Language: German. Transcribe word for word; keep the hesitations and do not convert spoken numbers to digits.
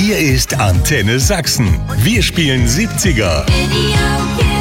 Hier ist Antenne Sachsen. Wir spielen siebziger. Video